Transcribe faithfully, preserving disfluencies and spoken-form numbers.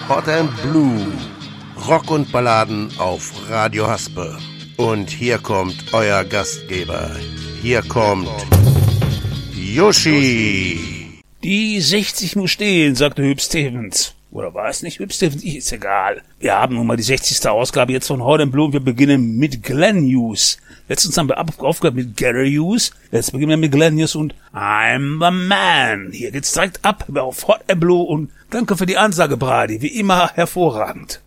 Hot and Blue. Rock und Balladen auf Radio Haspe. Und hier kommt euer Gastgeber. Hier kommt Yoshi. Die sechzig muss stehen, sagte Hüb Stevens. Oder war es nicht Hüb Stevens? Ist egal. Wir haben nun mal die sechzigste Ausgabe jetzt von Hot and Blue. Wir beginnen mit Glenn Hughes. Letztens haben wir aufgehört mit Gary Hughes. Jetzt beginnen wir mit Glenn Hughes und I'm the Man. Hier geht's direkt ab auf Hot and Blue und danke für die Ansage, Brady. Wie immer hervorragend.